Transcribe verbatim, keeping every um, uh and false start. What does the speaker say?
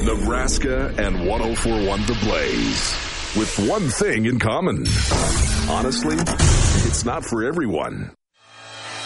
Nebraska and one oh four point one The Blaze. With one thing in common. Honestly, it's not for everyone.